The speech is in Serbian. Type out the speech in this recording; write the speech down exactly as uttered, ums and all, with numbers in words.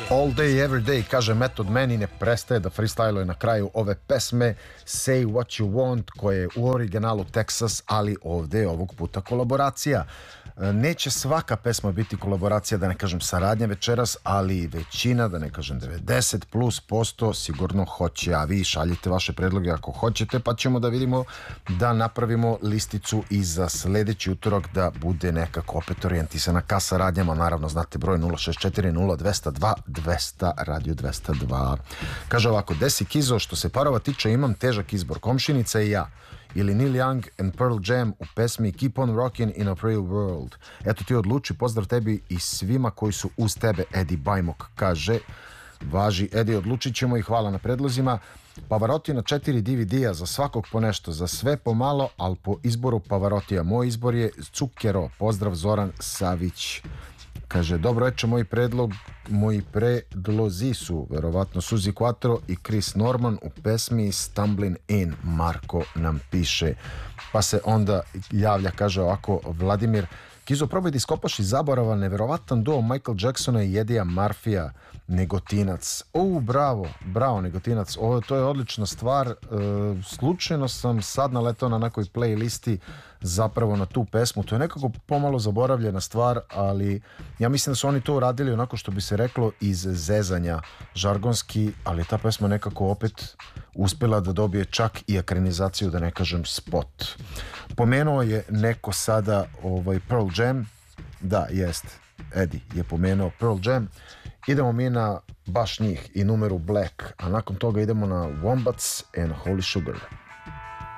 All day, every day, kaže Method Man i ne prestaje da freestyluje na kraju ove pesme Say What You Want, koje je u originalu Texas, ali ovde je ovog puta kolaboracija. Neće svaka pesma biti kolaboracija, da ne kažem saradnja večeras, ali većina, da ne kažem devedeset plus posto sigurno hoće, a vi šaljite vaše predloge ako hoćete, pa ćemo da vidimo da napravimo listicu i za sledeći utorak da bude nekako opet orijentisana ka saradnjama. Naravno, znate broj nula šest četiri nula dva nula dva dvesta, radio dvesta dva. Kaže ovako, Desi Kizo, što se parova tiče imam težak izbor, Komšinica i ja ili Neil Young and Pearl Jam u pesmi Keep on Rockin' in a Real World. Eto ti odluči, pozdrav tebi i svima koji su uz tebe. Edi Bajmok kaže, važi Edi, odlučit ćemo i hvala na predlozima. Pavarotti na četiri D V D-a, za svakog po nešto, za sve po malo, ali po izboru Pavarotija. Moj izbor je Cukero, pozdrav Zoran Savić. Kaže, dobro večer, moj predlog, moji predlozi su verovatno Suzi Quattro i Chris Norman u pesmi Stumbling In, Marko nam piše. Pa se onda javlja, kaže ovako, Vladimir, Kizo, probaj da iskopaš iz zaborava neverovatan duo Michael Jacksona i Eddie Murphy-a, Negotinac. O, bravo, bravo Negotinac, ovo, to je odlična stvar. E, slučajno sam sad naletao na nekoj playlisti zapravo na tu pesmu. To je nekako pomalo zaboravljena stvar, ali ja mislim da su oni to uradili onako što bi se reklo iz zezanja žargonski, ali ta pesma nekako opet uspjela da dobije čak i ekranizaciju, da ne kažem spot. Pomenuo je neko sada ovaj Pearl Jam, da, jest, Eddie je pomenuo Pearl Jam. Idemo mi na baš njih i numeru Black, a nakon toga idemo na Wombats and Holy Sugar.